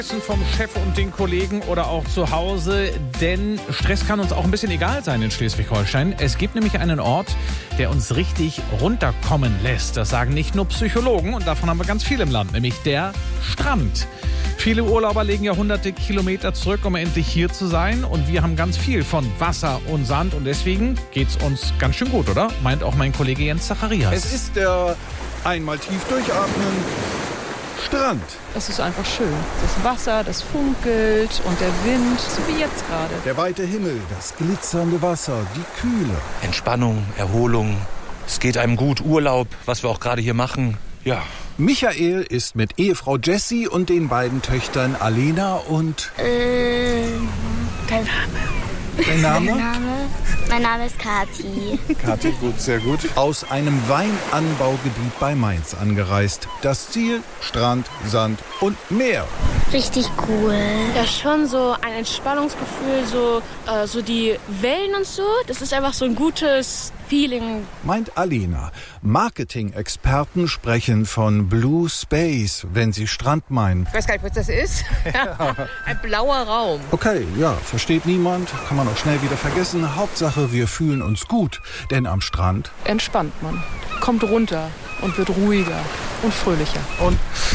Vom Chef und den Kollegen oder auch zu Hause, denn Stress kann uns auch ein bisschen egal sein in Schleswig-Holstein. Es gibt nämlich einen Ort, der uns richtig runterkommen lässt. Das sagen nicht nur Psychologen und davon haben wir ganz viel im Land, nämlich der Strand. Viele Urlauber legen ja hunderte Kilometer zurück, um endlich hier zu sein, und wir haben ganz viel von Wasser und Sand und deswegen geht's uns ganz schön gut, oder? Meint auch mein Kollege Jens Zacharias. Es ist der einmal tief durchatmen Strand. Es ist einfach schön. Das Wasser, das funkelt und der Wind, so wie jetzt gerade. Der weite Himmel, das glitzernde Wasser, die Kühle. Entspannung, Erholung. Es geht einem gut, Urlaub, was wir auch gerade hier machen. Ja. Michael ist mit Ehefrau Jessie und den beiden Töchtern Alena und... Dein Name? Mein Name ist Kathi. Kathi, gut, sehr gut. Aus einem Weinanbaugebiet bei Mainz angereist. Das Ziel: Strand, Sand und Meer. Richtig cool. Ja, schon so ein Entspannungsgefühl, so die Wellen und so. Das ist einfach so ein gutes Feeling. Meint Alena. Marketing-Experten sprechen von Blue Space, wenn sie Strand meinen. Ich weiß gar nicht, was das ist. Ein blauer Raum. Okay, ja, versteht niemand, kann man auch schnell wieder vergessen. Hauptsache, wir fühlen uns gut, denn am Strand Entspannt man, kommt runter und wird ruhiger und fröhlicher. und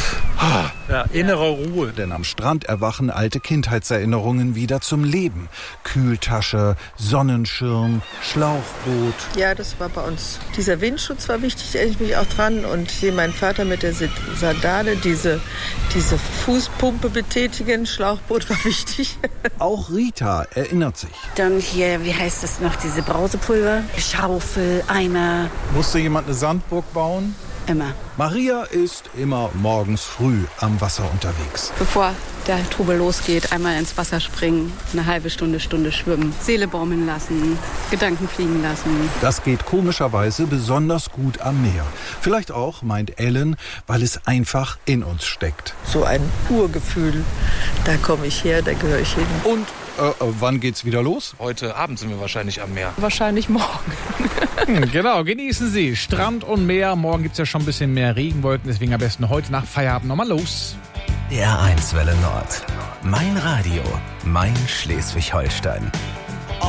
Innere Ruhe. denn am Strand erwachen alte Kindheitserinnerungen wieder zum Leben. Kühltasche, Sonnenschirm, Schlauchboot. Ja, das war bei uns. Dieser Windschutz war wichtig, da erinnere ich mich auch dran. Und hier mein Vater mit der Sandale, diese Fußpumpe betätigen, Schlauchboot war wichtig. Auch Rita erinnert sich. Dann hier, wie heißt das noch, diese Brausepulver, Schaufel, Eimer, Musste jemand eine Sandburg bauen? immer. Maria ist immer morgens früh am Wasser unterwegs. Bevor der Trubel losgeht, einmal ins Wasser springen, eine halbe Stunde schwimmen, Seele baumeln lassen, Gedanken fliegen lassen. Das geht komischerweise besonders gut am Meer. Vielleicht auch, meint Ellen, weil es einfach in uns steckt. So ein Urgefühl. Da komme ich her, da gehöre ich hin. Und wann geht's wieder los? Heute Abend sind wir wahrscheinlich am Meer. Wahrscheinlich morgen. Genau, genießen Sie Strand und Meer. Morgen gibt es ja schon ein bisschen mehr Regenwolken, deswegen am besten heute nach Feierabend nochmal los. Der 1 Welle Nord. Mein Radio, mein Schleswig-Holstein.